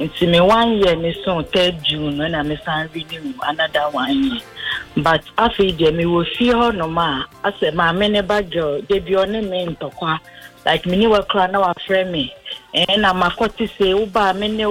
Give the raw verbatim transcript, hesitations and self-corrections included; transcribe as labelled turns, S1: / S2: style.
S1: Nti me one year me so third June when I me san renew another one year. But after the me will see her no ma. I said my many badger they be on me in tokwa. Like me ni wa kra na wa frame me. And I'm a forty say uba me